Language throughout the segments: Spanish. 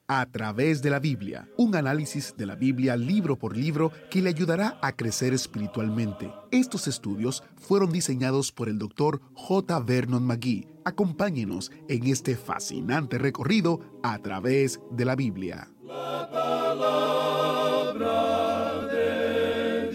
A través de la Biblia, un análisis de la Biblia libro por libro que le ayudará a crecer espiritualmente. Estos estudios fueron diseñados por el Dr. J. Vernon McGee. Acompáñenos en este fascinante recorrido a través de la Biblia. La palabra de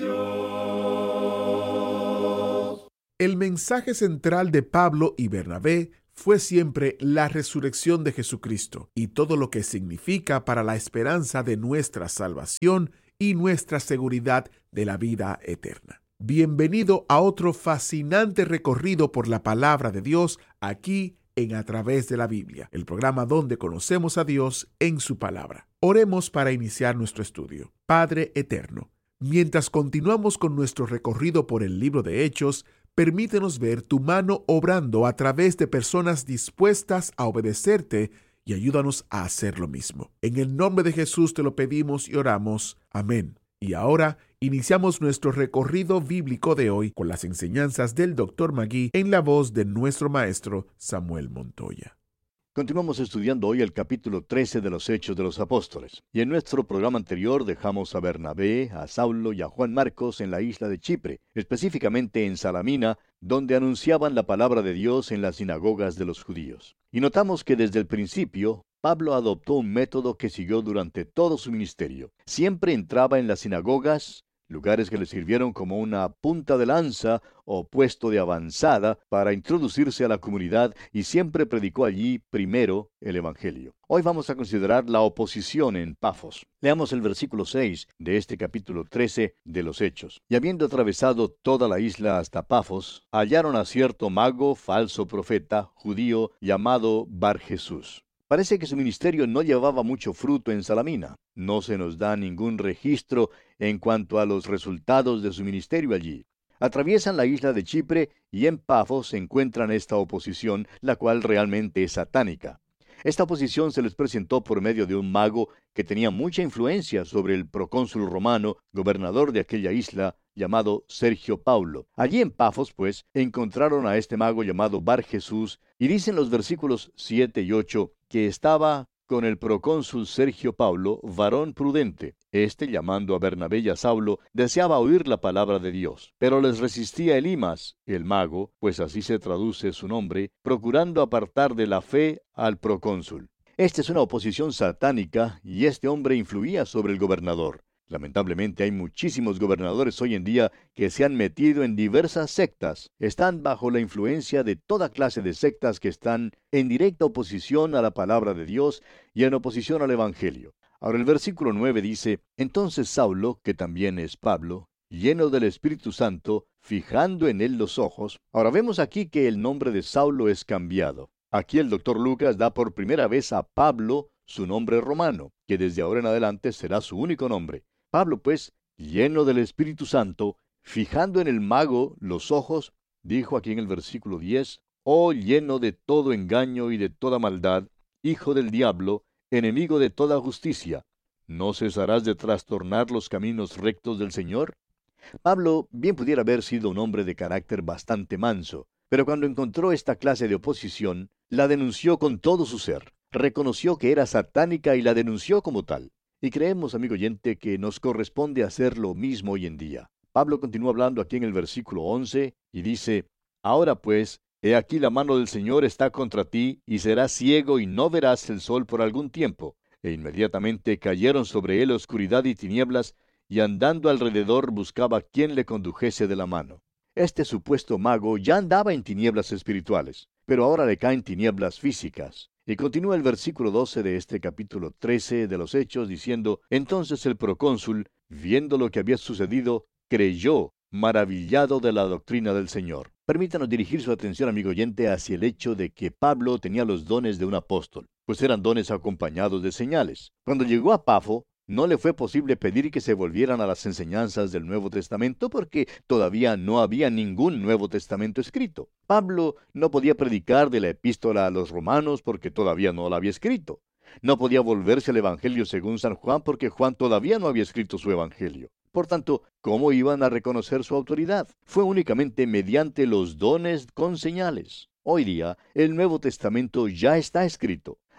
Dios. El mensaje central de Pablo y Bernabé fue siempre la resurrección de Jesucristo y todo lo que significa para la esperanza de nuestra salvación y nuestra seguridad de la vida eterna. Bienvenido a otro fascinante recorrido por la palabra de Dios aquí en A Través de la Biblia, el programa donde conocemos a Dios en su palabra. Oremos para iniciar nuestro estudio. Padre eterno, mientras continuamos con nuestro recorrido por el libro de Hechos, permítenos ver tu mano obrando a través de personas dispuestas a obedecerte y ayúdanos a hacer lo mismo. En el nombre de Jesús te lo pedimos y oramos. Amén. Y ahora iniciamos nuestro recorrido bíblico de hoy con las enseñanzas del Dr. McGee en la voz de nuestro maestro Samuel Montoya. Continuamos estudiando hoy el capítulo 13 de los Hechos de los Apóstoles. Y en nuestro programa anterior dejamos a Bernabé, a Saulo y a Juan Marcos en la isla de Chipre, específicamente en Salamina, donde anunciaban la palabra de Dios en las sinagogas de los judíos. Y notamos que desde el principio, Pablo adoptó un método que siguió durante todo su ministerio. Siempre entraba en las sinagogas, lugares que le sirvieron como una punta de lanza o puesto de avanzada para introducirse a la comunidad, y siempre predicó allí primero el Evangelio. Hoy vamos a considerar la oposición en Pafos. Leamos el versículo 6 de este capítulo 13 de los Hechos. Y habiendo atravesado toda la isla hasta Pafos, hallaron a cierto mago, falso profeta, judío, llamado Bar Jesús. Parece que su ministerio no llevaba mucho fruto en Salamina. No se nos da ningún registro en cuanto a los resultados de su ministerio allí. Atraviesan la isla de Chipre y en Pafos se encuentran esta oposición, la cual realmente es satánica. Esta oposición se les presentó por medio de un mago que tenía mucha influencia sobre el procónsul romano, gobernador de aquella isla, llamado Sergio Paulo. Allí en Pafos, pues, encontraron a este mago llamado Bar Jesús, y dicen los versículos 7 y 8 que estaba con el procónsul Sergio Paulo, varón prudente. Este, llamando a Bernabé y a Saulo, deseaba oír la palabra de Dios. Pero les resistía Elimas, el mago, pues así se traduce su nombre, procurando apartar de la fe al procónsul. Esta es una oposición satánica, y este hombre influía sobre el gobernador. Lamentablemente hay muchísimos gobernadores hoy en día que se han metido en diversas sectas. Están bajo la influencia de toda clase de sectas que están en directa oposición a la palabra de Dios y en oposición al Evangelio. Ahora el versículo 9 dice: Entonces Saulo, que también es Pablo, lleno del Espíritu Santo, fijando en él los ojos. Ahora vemos aquí que el nombre de Saulo es cambiado. Aquí el doctor Lucas da por primera vez a Pablo su nombre romano, que desde ahora en adelante será su único nombre. Pablo, pues, lleno del Espíritu Santo, fijando en el mago los ojos, dijo aquí en el versículo 10, «Oh, lleno de todo engaño y de toda maldad, hijo del diablo, enemigo de toda justicia, ¿no cesarás de trastornar los caminos rectos del Señor?» Pablo bien pudiera haber sido un hombre de carácter bastante manso, pero cuando encontró esta clase de oposición, la denunció con todo su ser. Reconoció que era satánica y la denunció como tal. Y creemos, amigo oyente, que nos corresponde hacer lo mismo hoy en día. Pablo continúa hablando aquí en el versículo 11 y dice: «Ahora pues, he aquí la mano del Señor está contra ti, y serás ciego y no verás el sol por algún tiempo». E inmediatamente cayeron sobre él oscuridad y tinieblas, y andando alrededor buscaba quien le condujese de la mano. Este supuesto mago ya andaba en tinieblas espirituales, pero ahora le caen tinieblas físicas. Y continúa el versículo 12 de este capítulo 13 de los Hechos diciendo: «Entonces el procónsul, viendo lo que había sucedido, creyó, maravillado de la doctrina del Señor». Permítanos dirigir su atención, amigo oyente, hacia el hecho de que Pablo tenía los dones de un apóstol, pues eran dones acompañados de señales. Cuando llegó a Pafo, no le fue posible pedir que se volvieran a las enseñanzas del Nuevo Testamento porque todavía no había ningún Nuevo Testamento escrito. Pablo no podía predicar de la epístola a los romanos porque todavía no la había escrito. No podía volverse al Evangelio según San Juan porque Juan todavía no había escrito su Evangelio. Por tanto, ¿cómo iban a reconocer su autoridad? Fue únicamente mediante los dones con señales. Hoy día, el Nuevo Testamento ya está escrito.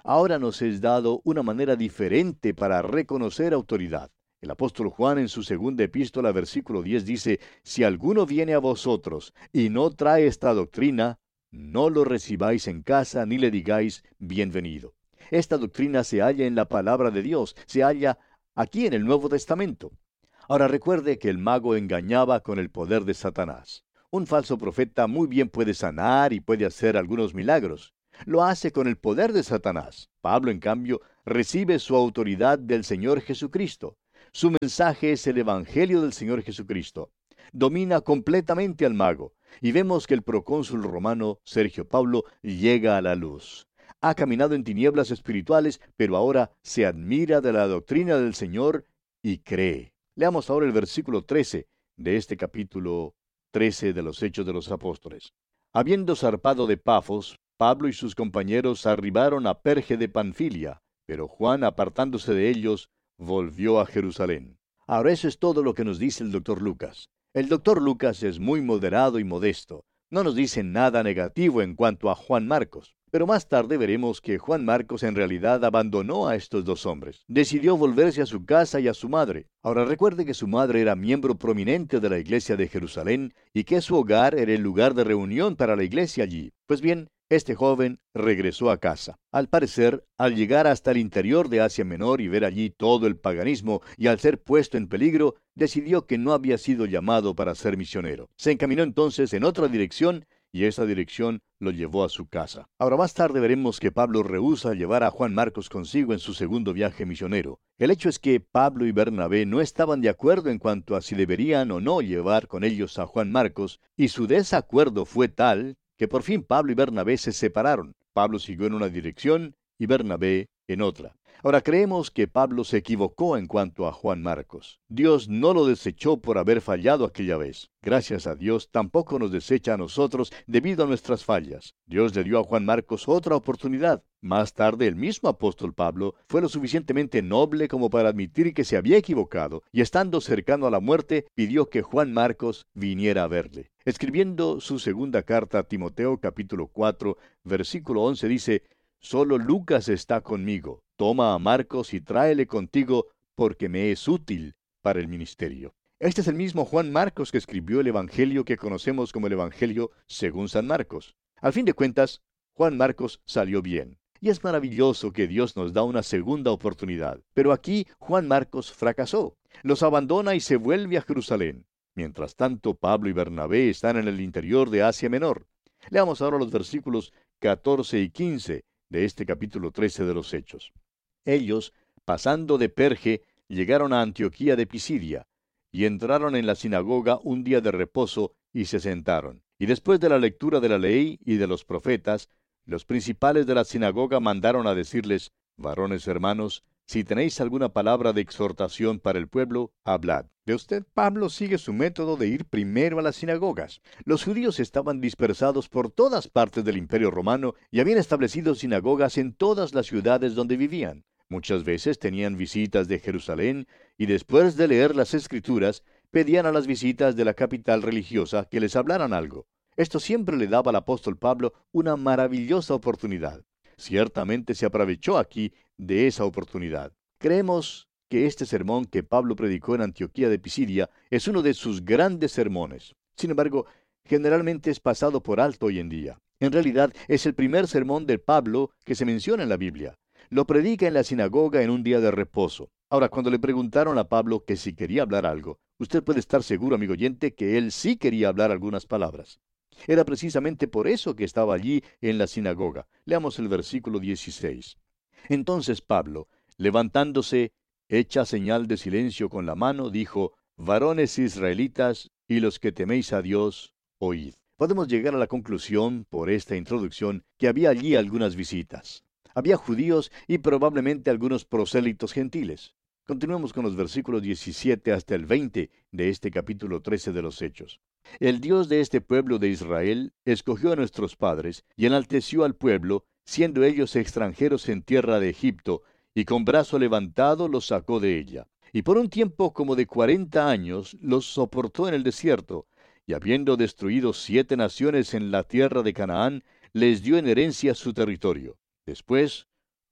Ahora nos es dado una manera diferente para reconocer autoridad. El apóstol Juan en su segunda epístola, versículo 10 dice, si alguno viene a vosotros y no trae esta doctrina, no lo recibáis en casa ni le digáis bienvenido. Esta doctrina se halla en la palabra de Dios, se halla aquí en el Nuevo Testamento. Ahora recuerde que el mago engañaba con el poder de Satanás. Un falso profeta muy bien puede sanar y puede hacer algunos milagros. Lo hace con el poder de Satanás. Pablo, en cambio, recibe su autoridad del Señor Jesucristo. Su mensaje es el Evangelio del Señor Jesucristo. Domina completamente al mago. Y vemos que el procónsul romano Sergio Paulo llega a la luz. Ha caminado en tinieblas espirituales, pero ahora se admira de la doctrina del Señor y cree. Leamos ahora el versículo 13 de este capítulo 13 de los Hechos de los Apóstoles. Habiendo zarpado de Pafos, Pablo y sus compañeros arribaron a Perge de Panfilia, pero Juan, apartándose de ellos, volvió a Jerusalén. Ahora eso es todo lo que nos dice el doctor Lucas. El doctor Lucas es muy moderado y modesto. No nos dice nada negativo en cuanto a Juan Marcos. Pero más tarde veremos que Juan Marcos en realidad abandonó a estos dos hombres. Decidió volverse a su casa y a su madre. Ahora recuerde que su madre era miembro prominente de la iglesia de Jerusalén y que su hogar era el lugar de reunión para la iglesia allí. Pues bien, este joven regresó a casa. Al parecer, al llegar hasta el interior de Asia Menor y ver allí todo el paganismo y al ser puesto en peligro, decidió que no había sido llamado para ser misionero. Se encaminó entonces en otra dirección y esa dirección lo llevó a su casa. Ahora más tarde veremos que Pablo rehúsa llevar a Juan Marcos consigo en su segundo viaje misionero. El hecho es que Pablo y Bernabé no estaban de acuerdo en cuanto a si deberían o no llevar con ellos a Juan Marcos, y su desacuerdo fue tal que por fin Pablo y Bernabé se separaron. Pablo siguió en una dirección y Bernabé en otra. Ahora creemos que Pablo se equivocó en cuanto a Juan Marcos. Dios no lo desechó por haber fallado aquella vez. Gracias a Dios tampoco nos desecha a nosotros debido a nuestras fallas. Dios le dio a Juan Marcos otra oportunidad. Más tarde el mismo apóstol Pablo fue lo suficientemente noble como para admitir que se había equivocado y estando cercano a la muerte pidió que Juan Marcos viniera a verle. Escribiendo su segunda carta a Timoteo capítulo 4 versículo 11 dice: Solo Lucas está conmigo. Toma a Marcos y tráele contigo, porque me es útil para el ministerio. Este es el mismo Juan Marcos que escribió el Evangelio que conocemos como el Evangelio según San Marcos. Al fin de cuentas, Juan Marcos salió bien. Y es maravilloso que Dios nos da una segunda oportunidad. Pero aquí Juan Marcos fracasó. Los abandona y se vuelve a Jerusalén. Mientras tanto, Pablo y Bernabé están en el interior de Asia Menor. Leamos ahora los versículos 14 y 15 de este capítulo 13 de los Hechos. Ellos, pasando de Perge, llegaron a Antioquía de Pisidia, y entraron en la sinagoga un día de reposo, y se sentaron. Y después de la lectura de la ley y de los profetas, los principales de la sinagoga mandaron a decirles: Varones hermanos, si tenéis alguna palabra de exhortación para el pueblo, hablad. De usted, Pablo sigue su método de ir primero a las sinagogas. Los judíos estaban dispersados por todas partes del Imperio Romano y habían establecido sinagogas en todas las ciudades donde vivían. Muchas veces tenían visitas de Jerusalén y después de leer las Escrituras, pedían a las visitas de la capital religiosa que les hablaran algo. Esto siempre le daba al apóstol Pablo una maravillosa oportunidad. Ciertamente se aprovechó aquí de esa oportunidad. Creemos que este sermón que Pablo predicó en Antioquía de Pisidia es uno de sus grandes sermones. Sin embargo, generalmente es pasado por alto hoy en día. En realidad, es el primer sermón de Pablo que se menciona en la Biblia. Lo predica en la sinagoga en un día de reposo. Ahora, cuando le preguntaron a Pablo que si quería hablar algo, usted puede estar seguro, amigo oyente, que él sí quería hablar algunas palabras. Era precisamente por eso que estaba allí en la sinagoga. Leamos el versículo 16. Entonces Pablo, levantándose, hecha señal de silencio con la mano, dijo: Varones israelitas y los que teméis a Dios, oíd. Podemos llegar a la conclusión, por esta introducción, que había allí algunas visitas. Había judíos y probablemente algunos prosélitos gentiles. Continuemos con los versículos 17 hasta el 20 de este capítulo 13 de los Hechos. El Dios de este pueblo de Israel escogió a nuestros padres y enalteció al pueblo, siendo ellos extranjeros en tierra de Egipto, y con brazo levantado los sacó de ella. Y por un tiempo como de 40 años los soportó en el desierto, y habiendo destruido 7 naciones en la tierra de Canaán, les dio en herencia su territorio. Después,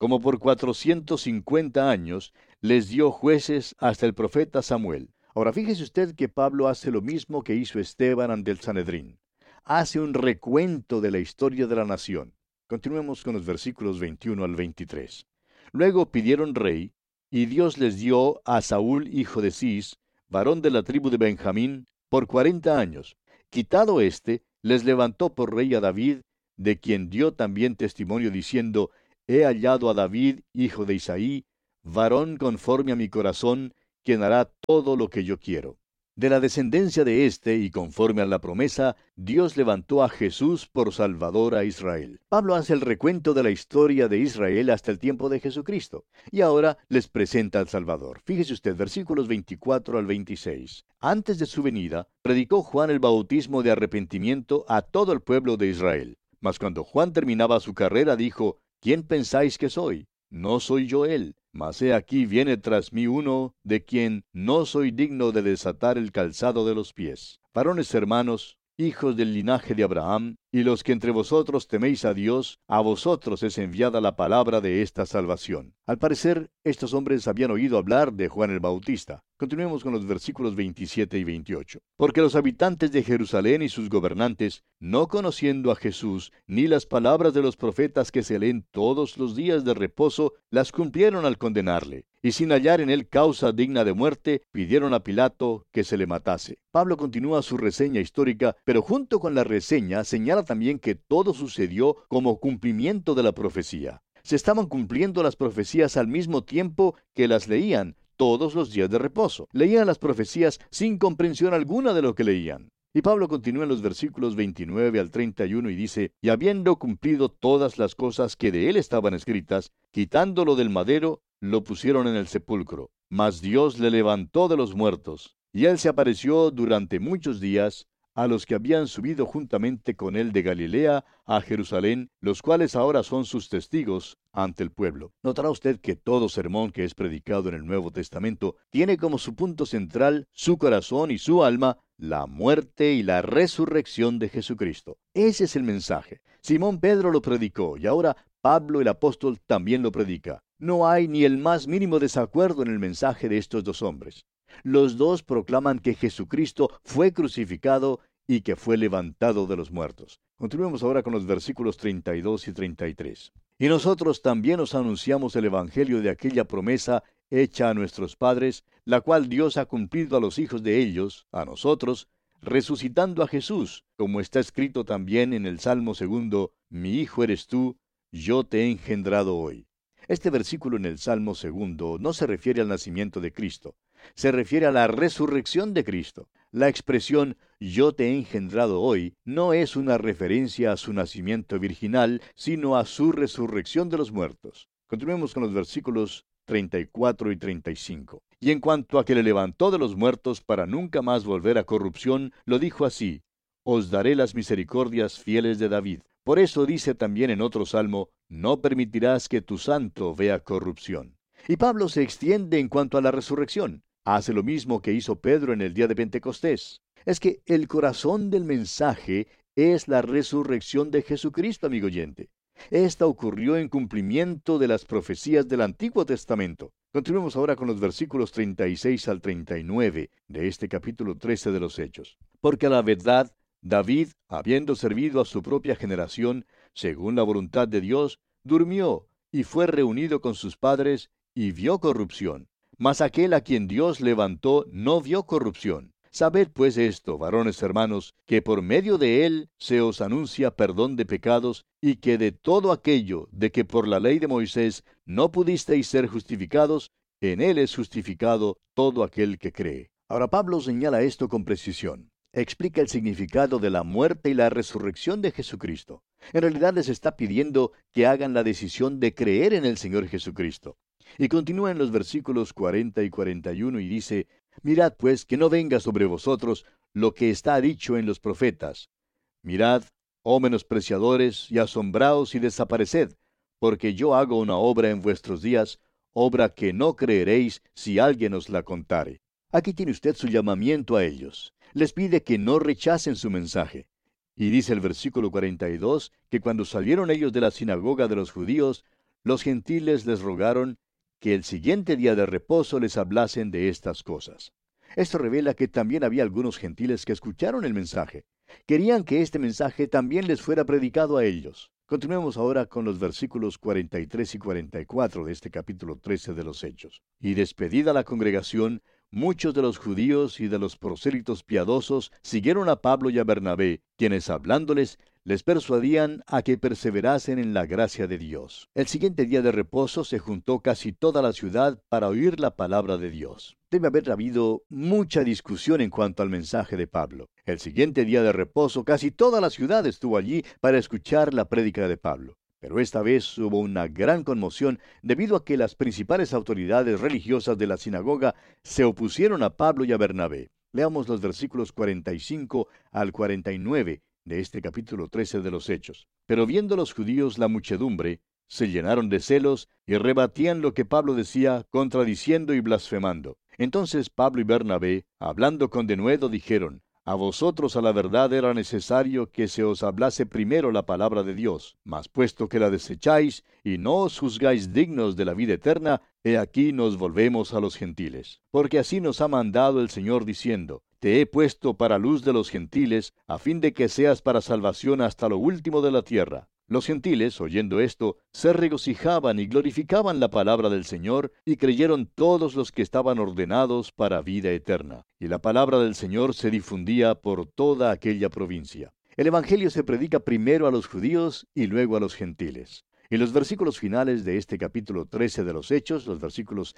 como por 450 años, les dio jueces hasta el profeta Samuel. Ahora fíjese usted que Pablo hace lo mismo que hizo Esteban ante el Sanedrín. Hace un recuento de la historia de la nación. Continuemos con los versículos 21 al 23. Luego pidieron rey, y Dios les dio a Saúl, hijo de Cis, varón de la tribu de Benjamín, por 40 años. Quitado éste, les levantó por rey a David, de quien dio también testimonio diciendo: He hallado a David, hijo de Isaí, varón conforme a mi corazón, quien hará todo lo que yo quiero. De la descendencia de éste, y conforme a la promesa, Dios levantó a Jesús por Salvador a Israel. Pablo hace el recuento de la historia de Israel hasta el tiempo de Jesucristo, y ahora les presenta al Salvador. Fíjese usted, versículos 24 al 26. Antes de su venida, predicó Juan el bautismo de arrepentimiento a todo el pueblo de Israel. Mas cuando Juan terminaba su carrera, dijo: ¿Quién pensáis que soy? No soy yo él, mas he aquí viene tras mí uno, de quien no soy digno de desatar el calzado de los pies. Varones hermanos, hijos del linaje de Abraham, y los que entre vosotros teméis a Dios, a vosotros es enviada la palabra de esta salvación. Al parecer, estos hombres habían oído hablar de Juan el Bautista. Continuemos con los versículos 27 y 28. Porque los habitantes de Jerusalén y sus gobernantes, no conociendo a Jesús, ni las palabras de los profetas que se leen todos los días de reposo, las cumplieron al condenarle. Y sin hallar en él causa digna de muerte, pidieron a Pilato que se le matase. Pablo continúa su reseña histórica, pero junto con la reseña señala también que todo sucedió como cumplimiento de la profecía. Se estaban cumpliendo las profecías al mismo tiempo que las leían todos los días de reposo. Leían las profecías sin comprensión alguna de lo que leían. Y Pablo continúa en los versículos 29 al 31 y dice: Y habiendo cumplido todas las cosas que de él estaban escritas, quitándolo del madero, lo pusieron en el sepulcro. Mas Dios le levantó de los muertos, y él se apareció durante muchos días a los que habían subido juntamente con él de Galilea a Jerusalén, los cuales ahora son sus testigos ante el pueblo. Notará usted que todo sermón que es predicado en el Nuevo Testamento tiene como su punto central, su corazón y su alma, la muerte y la resurrección de Jesucristo. Ese es el mensaje. Simón Pedro lo predicó, y ahora Pablo el apóstol también lo predica. No hay ni el más mínimo desacuerdo en el mensaje de estos dos hombres. Los dos proclaman que Jesucristo fue crucificado y que fue levantado de los muertos. Continuemos ahora con los versículos 32 y 33. Y nosotros también os anunciamos el evangelio de aquella promesa hecha a nuestros padres, la cual Dios ha cumplido a los hijos de ellos, a nosotros, resucitando a Jesús, como está escrito también en el Salmo 2: Mi hijo eres tú, yo te he engendrado hoy. Este versículo en el Salmo 2 no se refiere al nacimiento de Cristo, se refiere a la resurrección de Cristo. La expresión yo te he engendrado hoy no es una referencia a su nacimiento virginal, sino a su resurrección de los muertos. Continuemos con los versículos 34 y 35. Y en cuanto a que le levantó de los muertos para nunca más volver a corrupción, lo dijo así: Os daré las misericordias fieles de David. Por eso dice también en otro salmo: No permitirás que tu santo vea corrupción. Y Pablo se extiende en cuanto a la resurrección. Hace lo mismo que hizo Pedro en el día de Pentecostés. Es que el corazón del mensaje es la resurrección de Jesucristo, amigo oyente. Esta ocurrió en cumplimiento de las profecías del Antiguo Testamento. Continuemos ahora con los versículos 36 al 39 de este capítulo 13 de los Hechos. Porque a la verdad, David, habiendo servido a su propia generación, según la voluntad de Dios, durmió y fue reunido con sus padres y vio corrupción. Mas aquel a quien Dios levantó no vio corrupción. Sabed pues esto, varones hermanos, que por medio de él se os anuncia perdón de pecados, y que de todo aquello de que por la ley de Moisés no pudisteis ser justificados, en él es justificado todo aquel que cree. Ahora Pablo señala esto con precisión. Explica el significado de la muerte y la resurrección de Jesucristo. En realidad les está pidiendo que hagan la decisión de creer en el Señor Jesucristo. Y continúa en los versículos 40 y 41 y dice: Mirad pues que no venga sobre vosotros lo que está dicho en los profetas. Mirad, oh menospreciadores, y asombraos y desapareced, porque yo hago una obra en vuestros días, obra que no creeréis si alguien os la contare. Aquí tiene usted su llamamiento a ellos. Les pide que no rechacen su mensaje. Y dice el versículo 42 que cuando salieron ellos de la sinagoga de los judíos, los gentiles les rogaron que el siguiente día de reposo les hablasen de estas cosas. Esto revela que también había algunos gentiles que escucharon el mensaje. Querían que este mensaje también les fuera predicado a ellos. Continuemos ahora con los versículos 43 y 44 de este capítulo 13 de los Hechos. Y despedida la congregación, muchos de los judíos y de los prosélitos piadosos siguieron a Pablo y a Bernabé, quienes hablándoles les persuadían a que perseverasen en la gracia de Dios. El siguiente día de reposo se juntó casi toda la ciudad para oír la palabra de Dios. Debe haber habido mucha discusión en cuanto al mensaje de Pablo. El siguiente día de reposo casi toda la ciudad estuvo allí para escuchar la prédica de Pablo. Pero esta vez hubo una gran conmoción debido a que las principales autoridades religiosas de la sinagoga se opusieron a Pablo y a Bernabé. Leamos los versículos 45 al 49 de este capítulo 13 de los Hechos. Pero viendo los judíos la muchedumbre, se llenaron de celos y rebatían lo que Pablo decía, contradiciendo y blasfemando. Entonces Pablo y Bernabé, hablando con denuedo, dijeron: A vosotros a la verdad era necesario que se os hablase primero la palabra de Dios, mas puesto que la desecháis y no os juzgáis dignos de la vida eterna, he aquí nos volvemos a los gentiles. Porque así nos ha mandado el Señor diciendo: Te he puesto para luz de los gentiles, a fin de que seas para salvación hasta lo último de la tierra. Los gentiles, oyendo esto, se regocijaban y glorificaban la palabra del Señor, y creyeron todos los que estaban ordenados para vida eterna. Y la palabra del Señor se difundía por toda aquella provincia. El Evangelio se predica primero a los judíos y luego a los gentiles. Y los versículos finales de este capítulo 13 de los Hechos, los versículos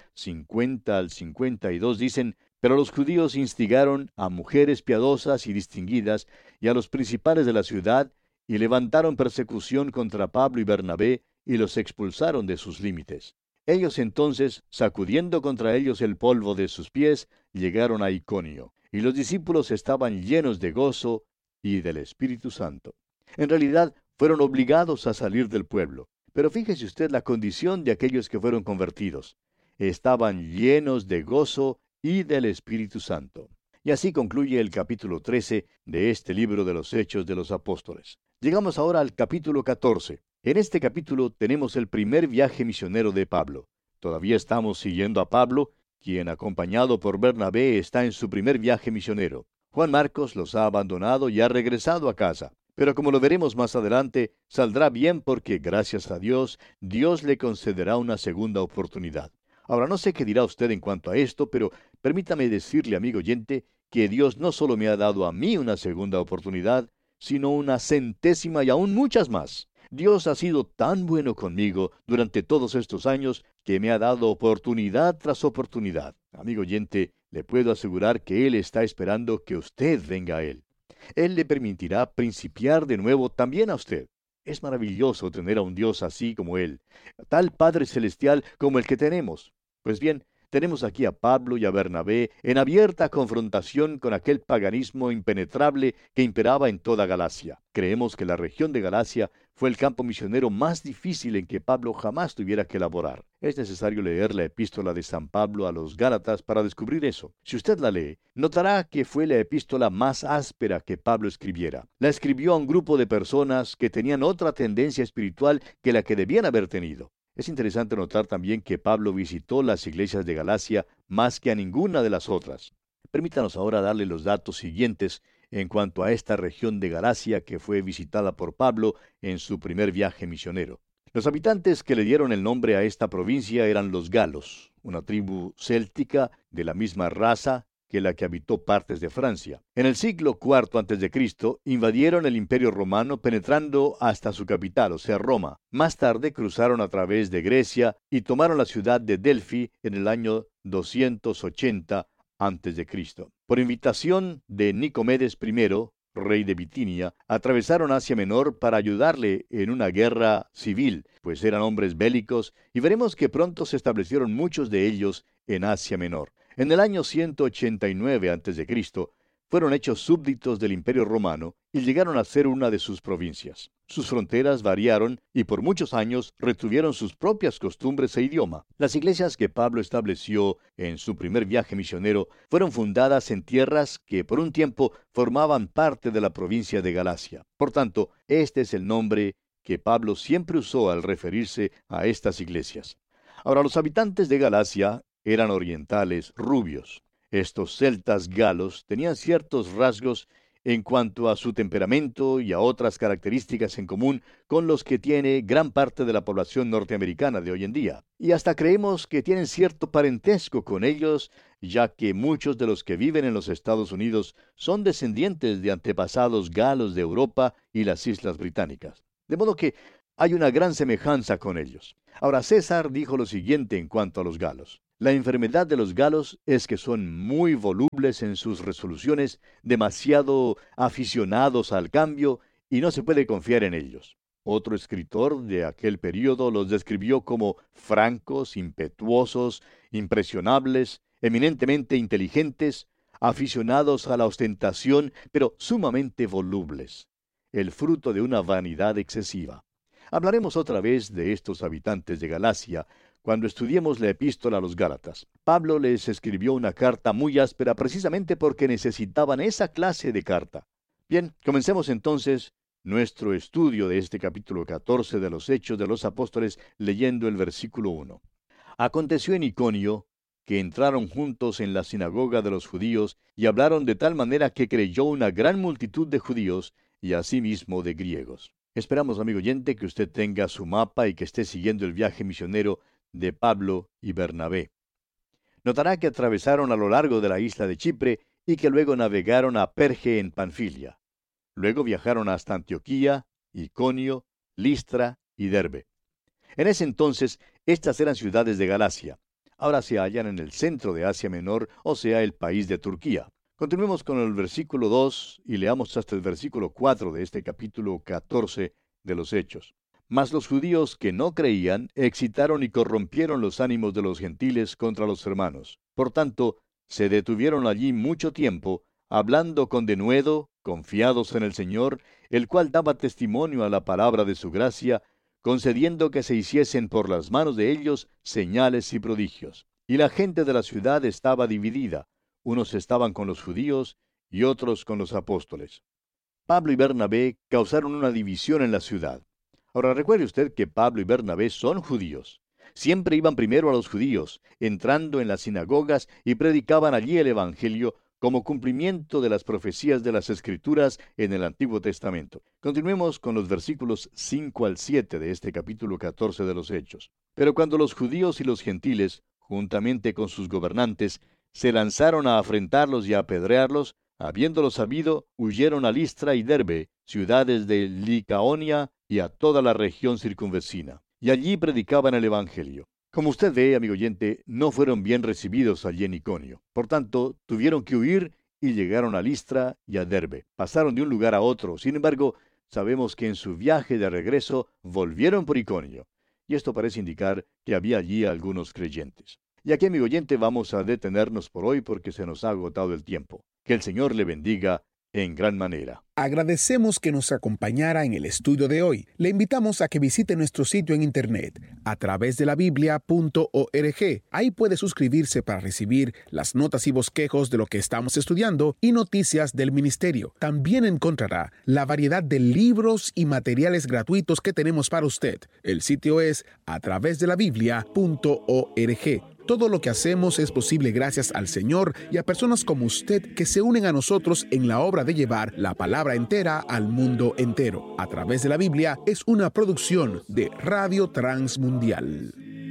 50 al 52, dicen: Pero los judíos instigaron a mujeres piadosas y distinguidas y a los principales de la ciudad, y levantaron persecución contra Pablo y Bernabé, y los expulsaron de sus límites. Ellos entonces, sacudiendo contra ellos el polvo de sus pies, llegaron a Iconio, y los discípulos estaban llenos de gozo y del Espíritu Santo. En realidad, fueron obligados a salir del pueblo. Pero fíjese usted la condición de aquellos que fueron convertidos. Estaban llenos de gozo y del Espíritu Santo. Y así concluye el capítulo 13 de este libro de los Hechos de los Apóstoles. Llegamos ahora al capítulo 14. En este capítulo tenemos el primer viaje misionero de Pablo. Todavía estamos siguiendo a Pablo, quien acompañado por Bernabé está en su primer viaje misionero. Juan Marcos los ha abandonado y ha regresado a casa. Pero como lo veremos más adelante, saldrá bien porque, gracias a Dios, Dios le concederá una segunda oportunidad. Ahora, no sé qué dirá usted en cuanto a esto, pero permítame decirle, amigo oyente, que Dios no solo me ha dado a mí una segunda oportunidad, sino una centésima y aún muchas más. Dios ha sido tan bueno conmigo durante todos estos años que me ha dado oportunidad tras oportunidad. Amigo oyente, le puedo asegurar que Él está esperando que usted venga a Él. Él le permitirá principiar de nuevo también a usted. Es maravilloso tener a un Dios así como Él, tal Padre Celestial como el que tenemos. Pues bien, tenemos aquí a Pablo y a Bernabé en abierta confrontación con aquel paganismo impenetrable que imperaba en toda Galacia. Creemos que la región de Galacia fue el campo misionero más difícil en que Pablo jamás tuviera que laborar. Es necesario leer la epístola de San Pablo a los Gálatas para descubrir eso. Si usted la lee, notará que fue la epístola más áspera que Pablo escribiera. La escribió a un grupo de personas que tenían otra tendencia espiritual que la que debían haber tenido. Es interesante notar también que Pablo visitó las iglesias de Galacia más que a ninguna de las otras. Permítanos ahora darle los datos siguientes en cuanto a esta región de Galacia que fue visitada por Pablo en su primer viaje misionero. Los habitantes que le dieron el nombre a esta provincia eran los galos, una tribu céltica de la misma raza que la que habitó partes de Francia. En el siglo IV a.C., invadieron el Imperio Romano penetrando hasta su capital, o sea, Roma. Más tarde cruzaron a través de Grecia y tomaron la ciudad de Delfi en el año 280 a.C. Por invitación de Nicomedes I, rey de Bitinia, atravesaron Asia Menor para ayudarle en una guerra civil, pues eran hombres bélicos, y veremos que pronto se establecieron muchos de ellos en Asia Menor. En el año 189 a.C., fueron hechos súbditos del Imperio Romano y llegaron a ser una de sus provincias. Sus fronteras variaron y por muchos años retuvieron sus propias costumbres e idioma. Las iglesias que Pablo estableció en su primer viaje misionero fueron fundadas en tierras que por un tiempo formaban parte de la provincia de Galacia. Por tanto, este es el nombre que Pablo siempre usó al referirse a estas iglesias. Ahora, los habitantes de Galacia eran orientales rubios. Estos celtas galos tenían ciertos rasgos en cuanto a su temperamento y a otras características en común con los que tiene gran parte de la población norteamericana de hoy en día. Y hasta creemos que tienen cierto parentesco con ellos, ya que muchos de los que viven en los Estados Unidos son descendientes de antepasados galos de Europa y las Islas Británicas. De modo que hay una gran semejanza con ellos. Ahora, César dijo lo siguiente en cuanto a los galos. La enfermedad de los galos es que son muy volubles en sus resoluciones, demasiado aficionados al cambio, y no se puede confiar en ellos. Otro escritor de aquel período los describió como francos, impetuosos, impresionables, eminentemente inteligentes, aficionados a la ostentación, pero sumamente volubles, el fruto de una vanidad excesiva. Hablaremos otra vez de estos habitantes de Galacia cuando estudiemos la epístola a los Gálatas. Pablo les escribió una carta muy áspera precisamente porque necesitaban esa clase de carta. Bien, comencemos entonces nuestro estudio de este capítulo 14 de los Hechos de los Apóstoles leyendo el versículo 1. Aconteció en Iconio que entraron juntos en la sinagoga de los judíos y hablaron de tal manera que creyó una gran multitud de judíos y asimismo de griegos. Esperamos, amigo oyente, que usted tenga su mapa y que esté siguiendo el viaje misionero de Pablo y Bernabé. Notará que atravesaron a lo largo de la isla de Chipre y que luego navegaron a Perge en Panfilia. Luego viajaron hasta Antioquía, Iconio, Listra y Derbe. En ese entonces, estas eran ciudades de Galacia. Ahora se hallan en el centro de Asia Menor, o sea, el país de Turquía. Continuemos con el versículo 2 y leamos hasta el versículo 4 de este capítulo 14 de los Hechos. Mas los judíos que no creían excitaron y corrompieron los ánimos de los gentiles contra los hermanos. Por tanto, se detuvieron allí mucho tiempo, hablando con denuedo, confiados en el Señor, el cual daba testimonio a la palabra de su gracia, concediendo que se hiciesen por las manos de ellos señales y prodigios. Y la gente de la ciudad estaba dividida. Unos estaban con los judíos y otros con los apóstoles. Pablo y Bernabé causaron una división en la ciudad. Ahora recuerde usted que Pablo y Bernabé son judíos. Siempre iban primero a los judíos, entrando en las sinagogas y predicaban allí el Evangelio como cumplimiento de las profecías de las Escrituras en el Antiguo Testamento. Continuemos con los versículos 5 al 7 de este capítulo 14 de los Hechos. Pero cuando los judíos y los gentiles, juntamente con sus gobernantes, se lanzaron a afrentarlos y a apedrearlos, habiéndolo sabido, huyeron a Listra y Derbe, ciudades de Licaonia y a toda la región circunvecina. Y allí predicaban el Evangelio. Como usted ve, amigo oyente, no fueron bien recibidos allí en Iconio. Por tanto, tuvieron que huir y llegaron a Listra y a Derbe. Pasaron de un lugar a otro. Sin embargo, sabemos que en su viaje de regreso volvieron por Iconio. Y esto parece indicar que había allí algunos creyentes. Y aquí, amigo oyente, vamos a detenernos por hoy porque se nos ha agotado el tiempo. Que el Señor le bendiga en gran manera. Agradecemos que nos acompañara en el estudio de hoy. Le invitamos a que visite nuestro sitio en internet a través de la Biblia.org. Ahí puede suscribirse para recibir las notas y bosquejos de lo que estamos estudiando y noticias del ministerio. También encontrará la variedad de libros y materiales gratuitos que tenemos para usted. El sitio es a través de la Biblia.org. Todo lo que hacemos es posible gracias al Señor y a personas como usted que se unen a nosotros en la obra de llevar la palabra entera al mundo entero. A través de la Biblia es una producción de Radio Transmundial.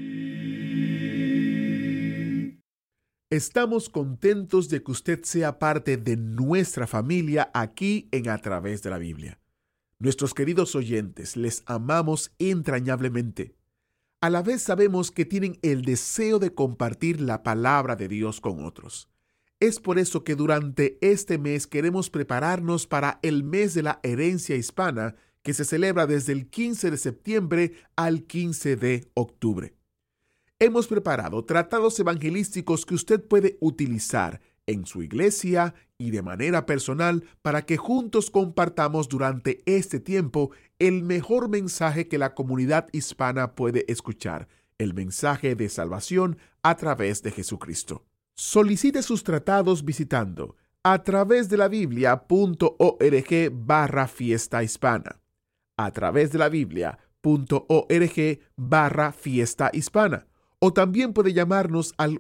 Estamos contentos de que usted sea parte de nuestra familia aquí en A Través de la Biblia. Nuestros queridos oyentes, les amamos entrañablemente. A la vez sabemos que tienen el deseo de compartir la palabra de Dios con otros. Es por eso que durante este mes queremos prepararnos para el mes de la herencia hispana que se celebra desde el 15 de septiembre al 15 de octubre. Hemos preparado tratados evangelísticos que usted puede utilizar en su iglesia y de manera personal para que juntos compartamos durante este tiempo el mejor mensaje que la comunidad hispana puede escuchar, el mensaje de salvación a través de Jesucristo. Solicite sus tratados visitando a través de la Biblia.org/fiesta hispana. a través de la Biblia.org/Fiesta Hispana. O también puede llamarnos al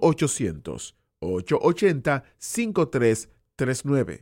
1-800-880-5339.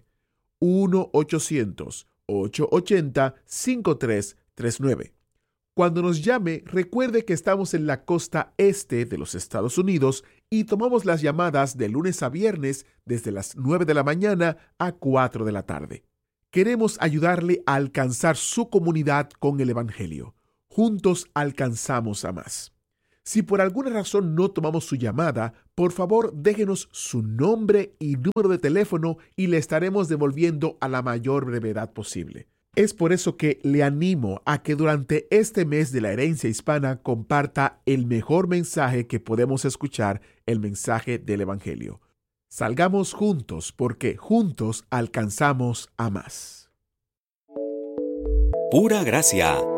1-800-880-5339. Cuando nos llame, recuerde que estamos en la costa este de los Estados Unidos y tomamos las llamadas de lunes a viernes desde las 9 de la mañana a 4 de la tarde. Queremos ayudarle a alcanzar su comunidad con el Evangelio. Juntos alcanzamos a más. Si por alguna razón no tomamos su llamada, por favor déjenos su nombre y número de teléfono y le estaremos devolviendo a la mayor brevedad posible. Es por eso que le animo a que durante este mes de la herencia hispana comparta el mejor mensaje que podemos escuchar, el mensaje del Evangelio. Salgamos juntos porque juntos alcanzamos a más. Pura gracia.